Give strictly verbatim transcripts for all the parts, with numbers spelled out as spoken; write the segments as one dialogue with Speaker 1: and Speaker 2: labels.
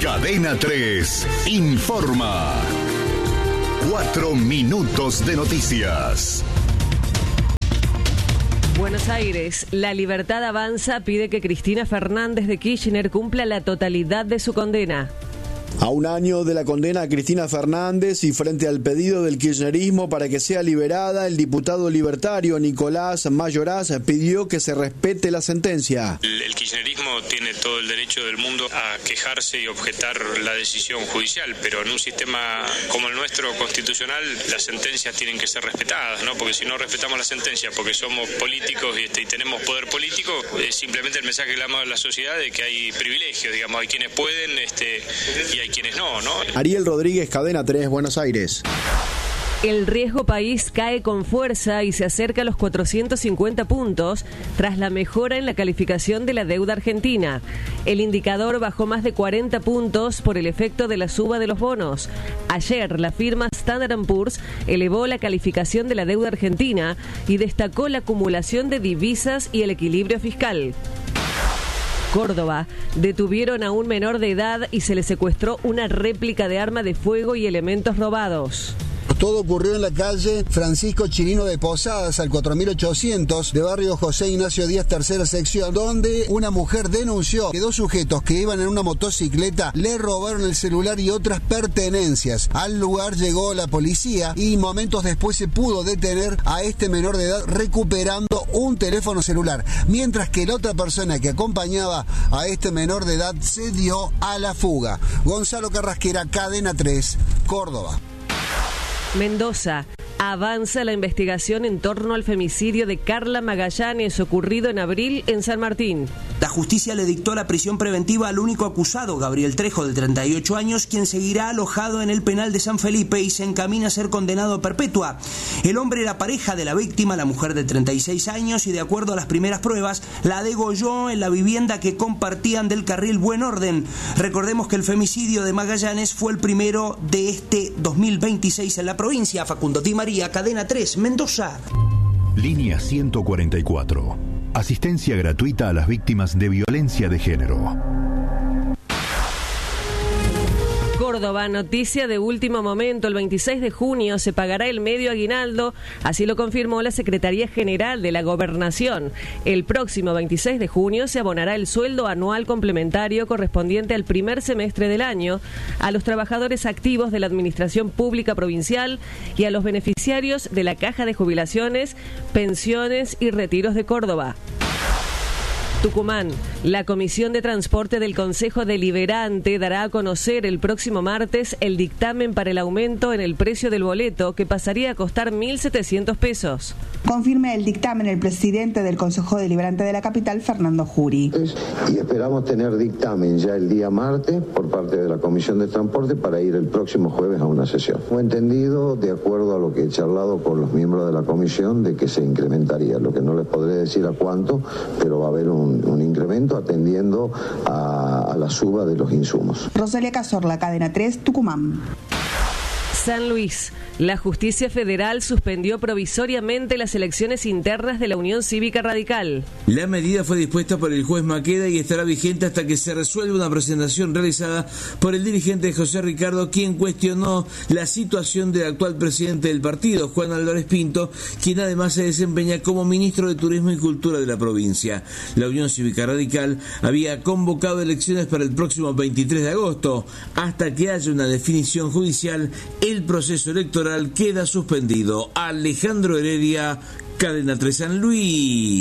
Speaker 1: Cadena tres informa. Cuatro minutos de noticias.
Speaker 2: Buenos Aires, La Libertad Avanza pide que Cristina Fernández de Kirchner cumpla la totalidad de su condena.
Speaker 3: A un año de la condena a Cristina Fernández y frente al pedido del kirchnerismo para que sea liberada, el diputado libertario Nicolás Mayoraz pidió que se respete la sentencia.
Speaker 4: El, el kirchnerismo tiene todo el derecho del mundo a quejarse y objetar la decisión judicial, pero en un sistema como el nuestro constitucional, las sentencias tienen que ser respetadas, ¿no? Porque si no respetamos la sentencia, porque somos políticos y, este, y tenemos poder político, es simplemente el mensaje que le damos a la sociedad de que hay privilegios, digamos, hay quienes pueden este, y hay quienes no, ¿no?
Speaker 3: Ariel Rodríguez, Cadena tres, Buenos Aires.
Speaker 2: El riesgo país cae con fuerza y se acerca a los cuatrocientos cincuenta puntos tras la mejora en la calificación de la deuda argentina. El indicador bajó más de cuarenta puntos por el efecto de la suba de los bonos. Ayer, la firma Standard and Poor's elevó la calificación de la deuda argentina y destacó la acumulación de divisas y el equilibrio fiscal. Córdoba, detuvieron a un menor de edad y se le secuestró una réplica de arma de fuego y elementos robados.
Speaker 5: Todo ocurrió en la calle Francisco Chirino de Posadas, al cuatro mil ochocientos, de barrio José Ignacio Díaz, tercera sección, donde una mujer denunció que dos sujetos que iban en una motocicleta le robaron el celular y otras pertenencias. Al lugar llegó la policía y momentos después se pudo detener a este menor de edad recuperando un teléfono celular, mientras que la otra persona que acompañaba a este menor de edad se dio a la fuga. Gonzalo Carrasquera, Cadena tres, Córdoba.
Speaker 2: Mendoza. Avanza la investigación en torno al femicidio de Carla Magallanes ocurrido en abril en San Martín.
Speaker 6: La justicia le dictó la prisión preventiva al único acusado, Gabriel Trejo, de treinta y ocho años, quien seguirá alojado en el penal de San Felipe y se encamina a ser condenado a perpetua. El hombre era pareja de la víctima, la mujer de treinta y seis años, y de acuerdo a las primeras pruebas, la degolló en la vivienda que compartían del carril Buen Orden. Recordemos que el femicidio de Magallanes fue el primero de este dos mil veintiséis en la provincia. Facundo Di María, Cadena tres, Mendoza.
Speaker 1: Línea ciento cuarenta y cuatro. Asistencia gratuita a las víctimas de violencia de género.
Speaker 2: Córdoba, noticia de último momento. El veintiséis de junio se pagará el medio aguinaldo, así lo confirmó la Secretaría General de la Gobernación. El próximo veintiséis de junio se abonará el sueldo anual complementario correspondiente al primer semestre del año a los trabajadores activos de la Administración Pública Provincial y a los beneficiarios de la Caja de Jubilaciones, Pensiones y Retiros de Córdoba. Tucumán. La Comisión de Transporte del Consejo Deliberante dará a conocer el próximo martes el dictamen para el aumento en el precio del boleto, que pasaría a costar mil setecientos pesos.
Speaker 7: Confirma el dictamen el presidente del Consejo Deliberante de la capital, Fernando Jury.
Speaker 8: Y esperamos tener dictamen ya el día martes por parte de la Comisión de Transporte para ir el próximo jueves a una sesión. Fue entendido, de acuerdo a lo que he charlado con los miembros de la comisión, de que se incrementaría. Lo que no les podré decir a cuánto, pero va a haber un un incremento atendiendo a, a la suba de los insumos.
Speaker 7: Rosalia Cazorla, Cadena tres, Tucumán.
Speaker 2: San Luis. La Justicia Federal suspendió provisoriamente las elecciones internas de la Unión Cívica Radical.
Speaker 9: La medida fue dispuesta por el juez Maqueda y estará vigente hasta que se resuelva una presentación realizada por el dirigente José Ricardo, quien cuestionó la situación del actual presidente del partido, Juan Álvarez Pinto, quien además se desempeña como ministro de Turismo y Cultura de la provincia. La Unión Cívica Radical había convocado elecciones para el próximo veintitrés de agosto. Hasta que haya una definición judicial, el proceso electoral queda suspendido. Alejandro Heredia, Cadena tres, San Luis.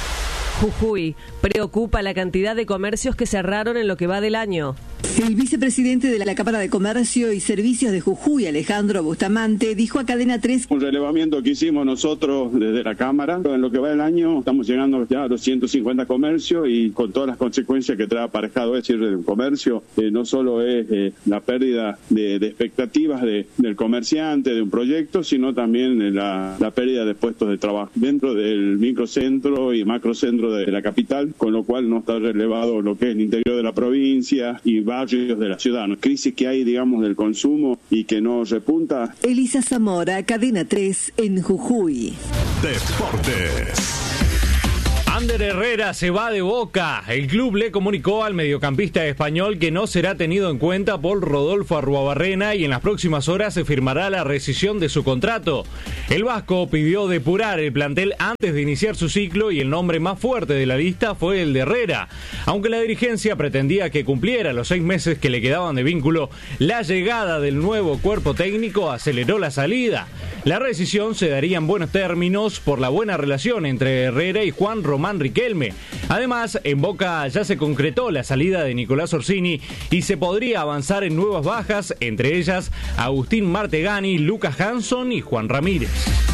Speaker 2: Jujuy. Preocupa la cantidad de comercios que cerraron en lo que va del año.
Speaker 10: El vicepresidente de la Cámara de Comercio y Servicios de Jujuy, Alejandro Bustamante, dijo a Cadena tres:
Speaker 11: un relevamiento que hicimos nosotros desde la Cámara, en lo que va del año estamos llegando ya a los ciento cincuenta comercios y con todas las consecuencias que trae aparejado el cierre del comercio. Eh, no solo es eh, la pérdida de, de expectativas de, del comerciante, de un proyecto, sino también la, la pérdida de puestos de trabajo dentro del microcentro y macrocentro de la capital, con lo cual no está relevado lo que es el interior de la provincia y barrios de la ciudad. ¿No? Crisis que hay, digamos, del consumo y que no repunta.
Speaker 10: Elisa Zamora, Cadena tres, en Jujuy.
Speaker 1: Deportes.
Speaker 12: Ander Herrera se va de Boca. El club le comunicó al mediocampista español que no será tenido en cuenta por Rodolfo Arruabarrena y en las próximas horas se firmará la rescisión de su contrato. El vasco pidió depurar el plantel antes de iniciar su ciclo y el nombre más fuerte de la lista fue el de Herrera. Aunque la dirigencia pretendía que cumpliera los seis meses que le quedaban de vínculo, la llegada del nuevo cuerpo técnico aceleró la salida. La rescisión se daría en buenos términos por la buena relación entre Herrera y Juan Román Riquelme. Además, en Boca ya se concretó la salida de Nicolás Orsini y se podría avanzar en nuevas bajas, entre ellas Agustín Martegani, Lucas Hanson y Juan Ramírez.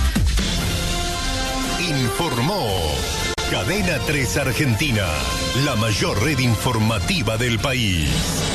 Speaker 1: Informó Cadena tres Argentina, la mayor red informativa del país.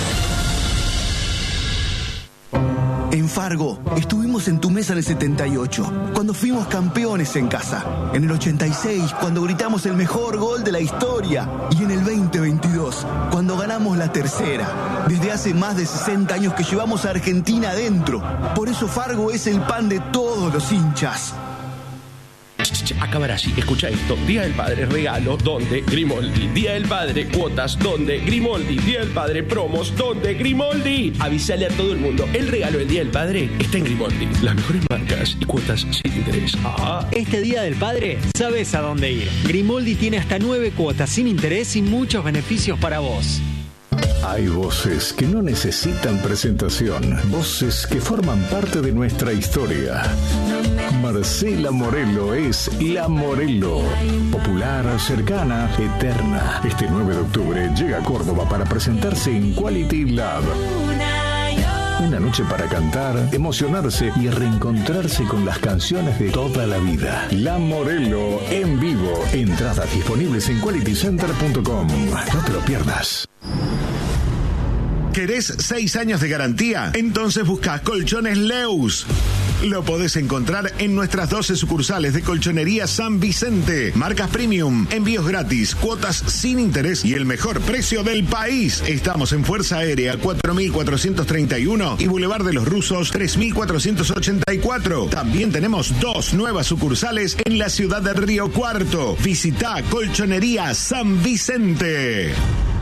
Speaker 13: En Fargo, estuvimos en tu mesa en el setenta y ocho, cuando fuimos campeones en casa. En el ochenta y seis, cuando gritamos el mejor gol de la historia. Y en el veinte veintidós, cuando ganamos la tercera. Desde hace más de sesenta años que llevamos a Argentina adentro. Por eso Fargo es el pan de todos los hinchas.
Speaker 14: Acabará así, escucha esto. Día del Padre, regalo, donde Grimoldi. Día del Padre, cuotas, donde Grimoldi. Día del Padre, promos, donde Grimoldi. Avísale a todo el mundo, el regalo del Día del Padre está en Grimoldi. Las mejores marcas y cuotas sin interés.
Speaker 15: Ah. Este Día del Padre, sabes a dónde ir. Grimoldi tiene hasta nueve cuotas sin interés y muchos beneficios para vos.
Speaker 1: Hay voces que no necesitan presentación, voces que forman parte de nuestra historia. Marcela Morelo es La Morelo, popular, cercana, eterna. Este nueve de octubre llega a Córdoba para presentarse en Quality Lab. Una noche para cantar, emocionarse y reencontrarse con las canciones de toda la vida. La Morelo en vivo. Entradas disponibles en quality center punto com. No te lo pierdas.
Speaker 16: ¿Querés seis años de garantía? Entonces busca Colchones Leus. Lo podés encontrar en nuestras doce sucursales de Colchonería San Vicente. Marcas premium, envíos gratis, cuotas sin interés y el mejor precio del país. Estamos en Fuerza Aérea cuatro mil cuatrocientos treinta y uno y Boulevard de los Rusos tres mil cuatrocientos ochenta y cuatro. También tenemos dos nuevas sucursales en la ciudad de Río Cuarto. Visita Colchonería San Vicente.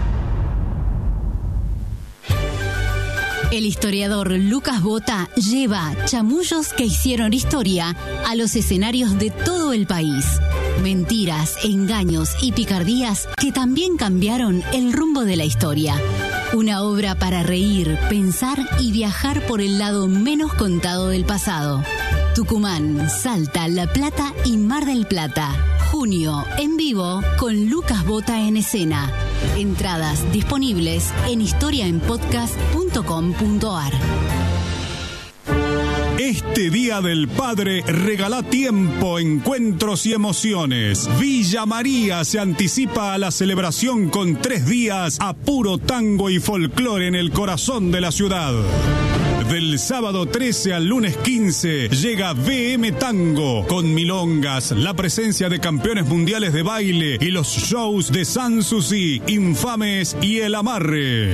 Speaker 17: El historiador Lucas Bota lleva chamullos que hicieron historia a los escenarios de todo el país. Mentiras, engaños y picardías que también cambiaron el rumbo de la historia. Una obra para reír, pensar y viajar por el lado menos contado del pasado. Tucumán, Salta, La Plata y Mar del Plata. Junio, en vivo, con Lucas Bota en escena. Entradas disponibles en historia en podcast punto com punto a r.
Speaker 18: Este Día del Padre regala tiempo, encuentros y emociones. Villa María se anticipa a la celebración con tres días a puro tango y folclore en el corazón de la ciudad. Del sábado trece al lunes quince llega V M Tango con milongas, la presencia de campeones mundiales de baile y los shows de Sanssouci, Infames y El Amarre.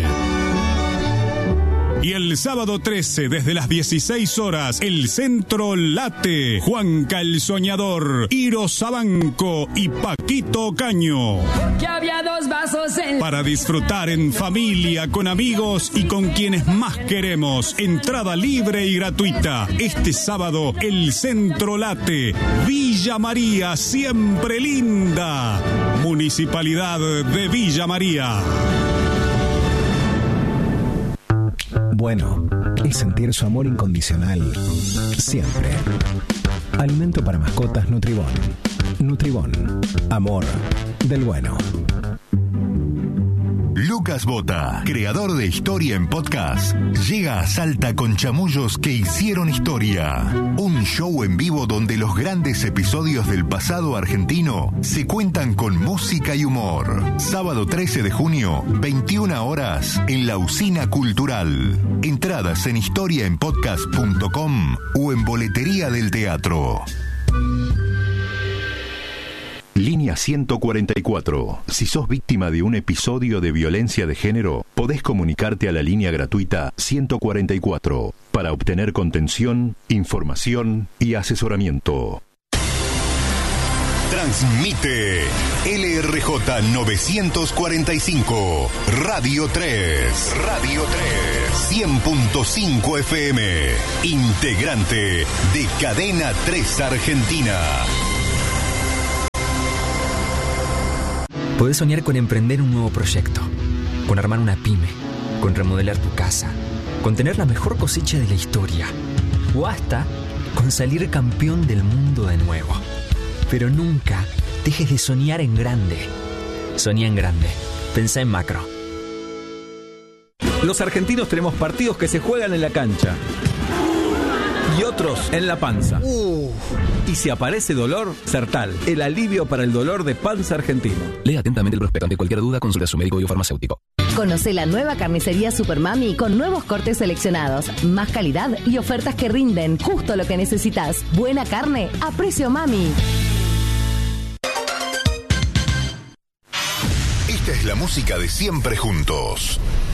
Speaker 18: Y el sábado trece, desde las dieciséis horas, el Centro Late, Juanca el Soñador, Iro Sabanco y Paquito Caño.
Speaker 19: Ya había dos vasos en...
Speaker 18: Para disfrutar en familia, con amigos y con quienes más queremos. Entrada libre y gratuita. Este sábado, el Centro Late, Villa María, siempre linda. Municipalidad de Villa María.
Speaker 20: Bueno, es sentir su amor incondicional siempre. Alimento para mascotas Nutribón. Nutribón. Amor del bueno.
Speaker 1: Lucas Bota, creador de Historia en Podcast, llega a Salta con chamullos que hicieron historia. Un show en vivo donde los grandes episodios del pasado argentino se cuentan con música y humor. Sábado trece de junio, veintiuna horas, en la Usina Cultural. Entradas en historia en podcast punto com o en Boletería del Teatro. Línea ciento cuarenta y cuatro. Si sos víctima de un episodio de violencia de género, podés comunicarte a la línea gratuita ciento cuarenta y cuatro para obtener contención, información y asesoramiento.
Speaker 21: Transmite L R J novecientos cuarenta y cinco, Radio tres. Radio tres. cien punto cinco F M. Integrante de Cadena tres Argentina.
Speaker 22: Podés soñar con emprender un nuevo proyecto, con armar una pyme, con remodelar tu casa, con tener la mejor cosecha de la historia, o hasta con salir campeón del mundo de nuevo. Pero nunca dejes de soñar en grande. Soñá en grande. Pensá en macro.
Speaker 23: Los argentinos tenemos partidos que se juegan en la cancha y otros en la panza. Uh. Y si aparece dolor, Sertal, el alivio para el dolor de panza argentino.
Speaker 24: Lea atentamente el prospecto. Ante cualquier duda, consulte a su médico y o farmacéutico.
Speaker 25: Conoce la nueva carnicería Supermami con nuevos cortes seleccionados, más calidad y ofertas que rinden justo lo que necesitas. Buena carne a precio mami.
Speaker 21: Esta es la música de Siempre Juntos.